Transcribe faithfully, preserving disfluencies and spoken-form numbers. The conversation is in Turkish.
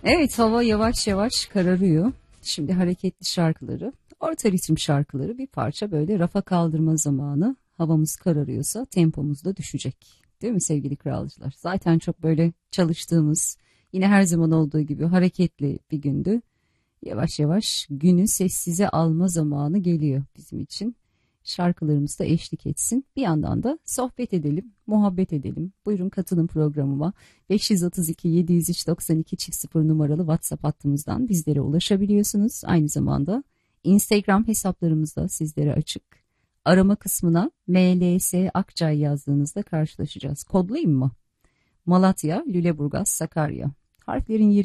Evet, hava yavaş yavaş kararıyor. Şimdi hareketli şarkıları, orta ritim şarkıları bir parça böyle rafa kaldırma zamanı. Havamız kararıyorsa tempomuz da düşecek. Değil mi sevgili kralcılar? Zaten çok böyle çalıştığımız, yine her zaman olduğu gibi hareketli bir gündü. Yavaş yavaş günü sessize alma zamanı geliyor bizim için. Şarkılarımız da eşlik etsin. Bir yandan da sohbet edelim, muhabbet edelim. Buyurun katılın programıma. beş yüz otuz iki yedi yüz üç doksan iki çift sıfır numaralı WhatsApp hattımızdan bizlere ulaşabiliyorsunuz. Aynı zamanda Instagram hesaplarımızda sizlere açık. Arama kısmına M L S Akçay yazdığınızda karşılaşacağız. Kodlayayım mı? Malatya, Lüleburgaz, Sakarya. Harflerin yeri